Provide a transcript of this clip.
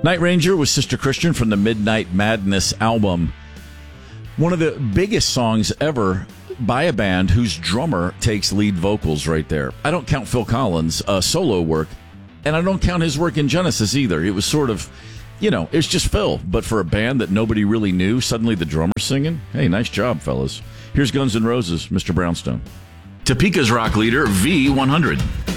Night Ranger was Sister Christian from the Midnight Madness album. One of the biggest songs ever by a band whose drummer takes lead vocals right there. I don't count Phil Collins' solo work, and I don't count his work in Genesis either. It was sort of, it's just Phil. But for a band that nobody really knew, suddenly the drummer's singing. Hey, nice job, fellas. Here's Guns N' Roses, Mr. Brownstone. Topeka's rock leader, V100.